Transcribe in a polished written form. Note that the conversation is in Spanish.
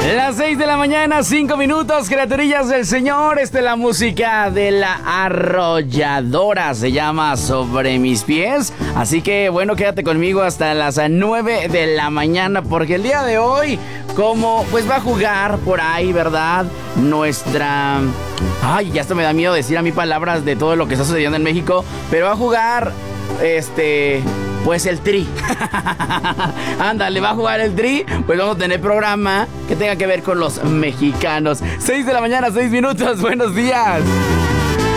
Las 6 de la mañana, 5 minutos, criaturillas del Señor. La música de La Arrolladora se llama Sobre Mis Pies. Así que bueno, quédate conmigo hasta las 9 de la mañana, porque el día de hoy, como pues va a jugar por ahí, ¿verdad? Nuestra... Ay, ya hasta me da miedo decir a mí palabras de todo lo que está sucediendo en México, pero va a jugar, pues el Tri. Ándale, va a jugar el Tri. Pues vamos a tener programa que tenga que ver con los mexicanos. 6 de la mañana, 6 minutos. Buenos días.